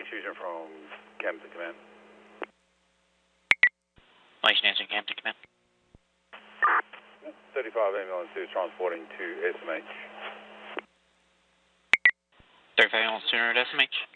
Fusion from Campton Command. Malaysian answering Campton Command. 35 ambulance 2 transporting to SMH. 35 ambulance 200 SMH.